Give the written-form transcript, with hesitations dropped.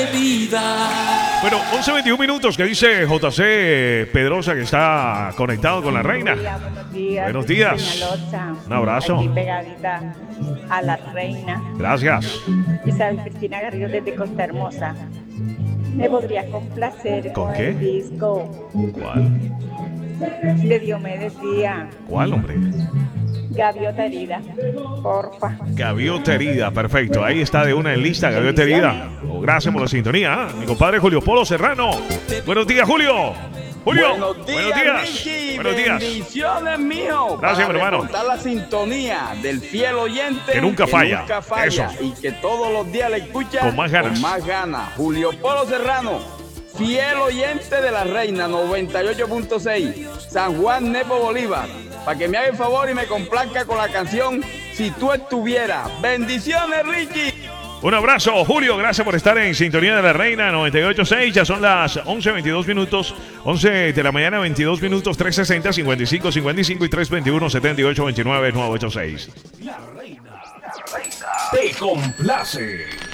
de vida. Bueno, 11:21 minutos, que dice JC Pedrosa, que está conectado con la reina. Buenos días. Buenos días. Peñalosa. Un abrazo. Aquí pegadita a la reina. Gracias. Isabel Cristina Garrido desde Costa Hermosa. ¿Me podría complacer ¿Con con qué? el disco ¿Cuál? de Diomedes Díaz? ¿Cuál, hombre? Gaviota herida. Porfa. Gaviota herida, perfecto. Ahí está de una en lista, Gaviota herida. Oh, gracias por la sintonía. Mi compadre Julio Polo Serrano. Buenos días, Julio. Julio. Buenos días, Ricky. Buenos días. Bendiciones, mijo. Gracias, mi hermano. Reportar la sintonía del fiel oyente Que nunca falla. nunca falla. Eso. Y que todos los días le escucha Con más ganas. Con más ganas. Julio Polo Serrano, fiel oyente de la reina 98.6. San Juan Nepo Bolívar. Para que me haga el favor y me complazca con la canción Si tú estuvieras. Bendiciones, Ricky. Un abrazo, Julio. Gracias por estar en sintonía de la reina 98.6. Ya son las 11:22 minutos. 11 de la mañana, 22 minutos. 360, 55, 55 y 321, 78, 29, 986. La reina te complace.